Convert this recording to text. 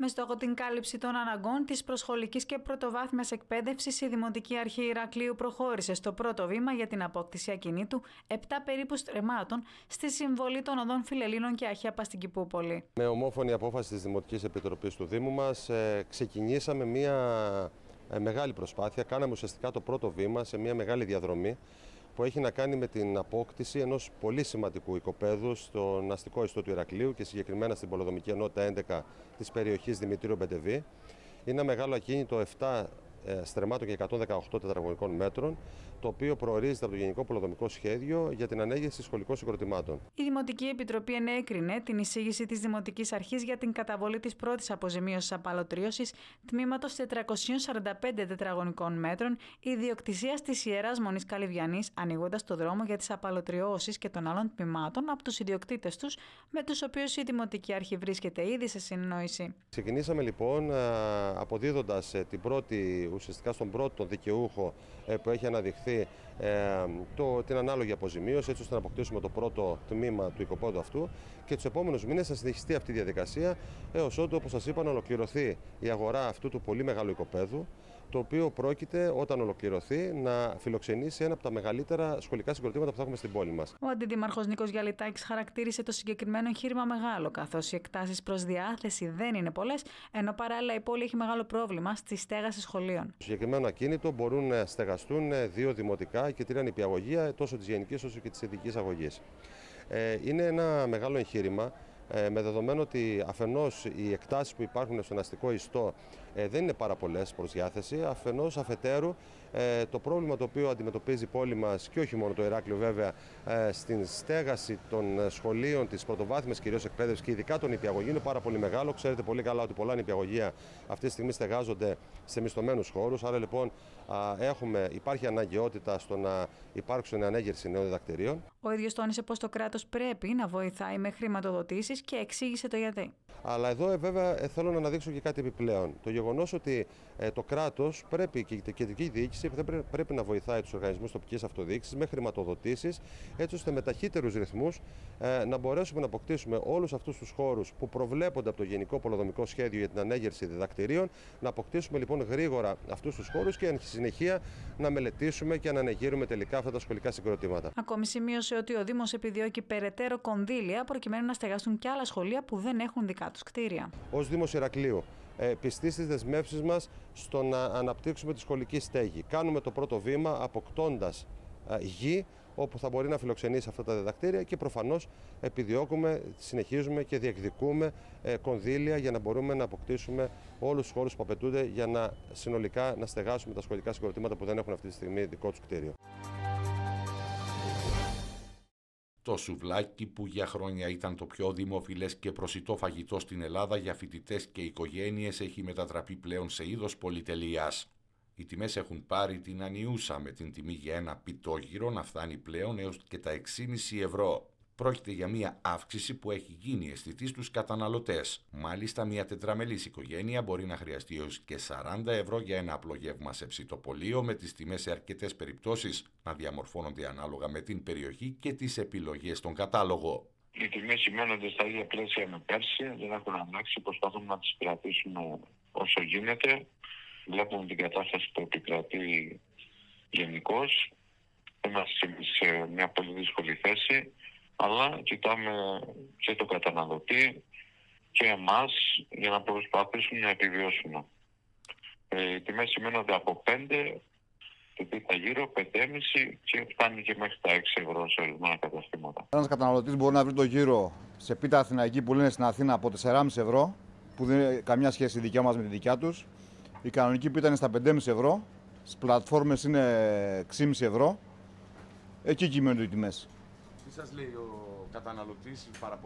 Με στόχο την κάλυψη των αναγκών της προσχολικής και πρωτοβάθμιας εκπαίδευσης, η Δημοτική Αρχή Ηρακλείου προχώρησε στο πρώτο βήμα για την απόκτηση ακινήτου 7 περίπου στρεμμάτων στη συμβολή των οδών Φιλελλήνων και Αχαία Παστικυπούπολη. Με ομόφωνη απόφαση της Δημοτικής Επιτροπής του Δήμου μας, ξεκινήσαμε μια μεγάλη προσπάθεια. Κάναμε ουσιαστικά το πρώτο βήμα σε μια μεγάλη διαδρομή που έχει να κάνει με την απόκτηση ενός πολύ σημαντικού οικοπαίδου στον αστικό ιστό του Ηρακλείου και συγκεκριμένα στην Πολεοδομική Ενότητα 11 της περιοχής Δημητρίου Μπεντεβή. Είναι ένα μεγάλο ακίνητο 7 στρεμμάτων και 118 τετραγωνικών μέτρων, το οποίο προορίζεται από το Γενικό Πολεοδομικό Σχέδιο για την ανέγερση σχολικών συγκροτημάτων. Η Δημοτική Επιτροπή ενέκρινε την εισήγηση της Δημοτικής Αρχής για την καταβολή της πρώτης αποζημίωσης απαλωτρίωσης τμήματος 445 τετραγωνικών μέτρων ιδιοκτησίας της Ιεράς Μονής Καλυβιανής, ανοίγοντας το δρόμο για τις απαλωτριώσεις και των άλλων τμήματων από τους ιδιοκτήτες τους, με τους οποίους η Δημοτική Αρχή βρίσκεται ήδη σε συνεννόηση. Ξεκινήσαμε λοιπόν αποδίδοντας ουσιαστικά στον πρώτο δικαιούχο που έχει αναδειχθεί την ανάλογη αποζημίωση, έτσι ώστε να αποκτήσουμε το πρώτο τμήμα του οικοπαίδου αυτού, και τους επόμενους μήνες θα συνεχιστεί αυτή η διαδικασία έως ότου, όπως σας είπα, να ολοκληρωθεί η αγορά αυτού του πολύ μεγάλου οικοπαίδου, το οποίο πρόκειται όταν ολοκληρωθεί να φιλοξενήσει ένα από τα μεγαλύτερα σχολικά συγκροτήματα που θα έχουμε στην πόλη μας. Ο Αντιδήμαρχος Νίκος Γιαλιτάκης χαρακτήρισε το συγκεκριμένο εγχείρημα μεγάλο, καθώς οι εκτάσεις προς διάθεση δεν είναι πολλές, ενώ παράλληλα η πόλη έχει μεγάλο πρόβλημα στη στέγαση σχολείων. Στο συγκεκριμένο ακίνητο μπορούν να στεγαστούν 2 δημοτικά και 3 νηπιαγωγεία, τόσο της γενικής όσο και της ειδικής αγωγής. Είναι ένα μεγάλο εγχείρημα, με δεδομένο ότι αφενός οι εκτάσεις που υπάρχουν στον αστικό ιστό δεν είναι πάρα πολλές προς διάθεση, αφετέρου το πρόβλημα το οποίο αντιμετωπίζει η πόλη μας, και όχι μόνο το Ηράκλειο βέβαια, στην στέγαση των σχολείων της πρωτοβάθμιας κυρίως εκπαίδευσης και ειδικά των νηπιαγωγείων είναι πάρα πολύ μεγάλο. Ξέρετε πολύ καλά ότι πολλά νηπιαγωγεία αυτή τη στιγμή στεγάζονται σε μισθωμένους χώρους, άρα λοιπόν υπάρχει αναγκαιότητα στο να υπάρξουν ανέγερση νέων διδακτηρίων. Ο ίδιος τόνισε πως το κράτος πρέπει να βοηθάει με χρηματοδοτήσεις και εξήγησε το γιατί. Αλλά εδώ βέβαια θέλω να αναδείξω και κάτι επιπλέον. Το γεγονός ότι το κράτος πρέπει και η κεντρική διοίκηση πρέπει να βοηθάει τους οργανισμούς τοπικής αυτοδιοίκησης με χρηματοδοτήσεις, έτσι ώστε με ταχύτερους ρυθμούς να μπορέσουμε να αποκτήσουμε όλους αυτούς τους χώρους που προβλέπονται από το Γενικό Πολεοδομικό Σχέδιο για την ανέγερση διδακτηρίων, να αποκτήσουμε λοιπόν γρήγορα αυτούς τους χώρους και εν συνεχεία να μελετήσουμε και να ανεγείρουμε τελικά αυτά τα σχολικά συγκροτήματα. Ακόμη σημείωσε ότι ο Δήμος επιδιώκει περαιτέρω κονδύλια προκειμένου να στεγαστούν και άλλα σχολεία που δεν έχουν δικά τους κτίρια. Ως Δήμος Ηρακλείου, πιστοί στις δεσμεύσεις μας στο να αναπτύξουμε τη σχολική στέγη. Κάνουμε το πρώτο βήμα αποκτώντας γη όπου θα μπορεί να φιλοξενήσει αυτά τα διδακτήρια και προφανώς επιδιώκουμε, συνεχίζουμε και διεκδικούμε κονδύλια για να μπορούμε να αποκτήσουμε όλους τους χώρους που απαιτούνται για να συνολικά να στεγάσουμε τα σχολικά συγκροτήματα που δεν έχουν αυτή τη στιγμή δικό τους κτίριο. Το σουβλάκι, που για χρόνια ήταν το πιο δημοφιλές και προσιτό φαγητό στην Ελλάδα για φοιτητές και οικογένειες, έχει μετατραπεί πλέον σε είδος πολυτελείας. Οι τιμές έχουν πάρει την ανιούσα, με την τιμή για ένα πιτόγυρο να φτάνει πλέον έως και τα 6,5 ευρώ. Πρόκειται για μια αύξηση που έχει γίνει αισθητή στους καταναλωτές. Μάλιστα, μια τετραμελής οικογένεια μπορεί να χρειαστεί έως και 40 ευρώ για ένα απλό γεύμα σε ψητοπωλείο, με τις τιμές σε αρκετές περιπτώσεις να διαμορφώνονται ανάλογα με την περιοχή και τις επιλογές στον κατάλογο. Οι τιμές σημαίνονται στα ίδια πλαίσια με πέρσι, δεν έχουν αλλάξει, προσπαθούμε να τις κρατήσουμε όσο γίνεται. Βλέπουμε την κατάσταση που επικρατεί γενικώς. Είμαστε σε μια πολύ δύσκολη θέση, αλλά κοιτάμε και τον καταναλωτή και εμάς για να προσπαθήσουμε να επιβιώσουμε. Οι τιμές σημαίνονται από 5, το πίτα γύρω, 5,5 και φτάνει και μέχρι τα 6 ευρώ σε ορισμένα καταστήματα. Ένας καταναλωτής μπορεί να βρει το γύρο σε πίτα αθηναϊκή που λένε στην Αθήνα από 4,5 ευρώ, που δεν έχει καμιά σχέση η δικιά μας με τη δικιά τους. Η κανονική πίτα είναι στα 5,5 ευρώ, στις πλατφόρμες είναι 6,5 ευρώ. Εκεί κυμαίνονται οι τιμές. Τι σας λέει ο καταναλωτής,